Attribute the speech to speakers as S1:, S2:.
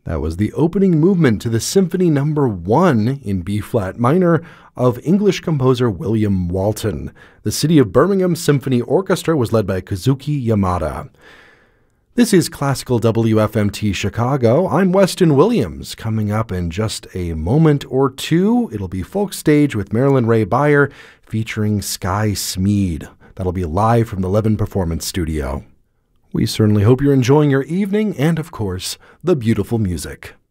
S1: That was the opening movement to the Symphony No. 1 in B-flat minor of English composer William Walton. The City of Birmingham Symphony Orchestra was led by Kazuki Yamada. This is Classical WFMT Chicago. I'm Weston Williams. Coming up in just a moment or two, it'll be Folk Stage with Marilyn Ray Beyer featuring Sky Smead. That'll be live from the Levin Performance Studio. We certainly hope you're enjoying your evening and, of course, the beautiful music.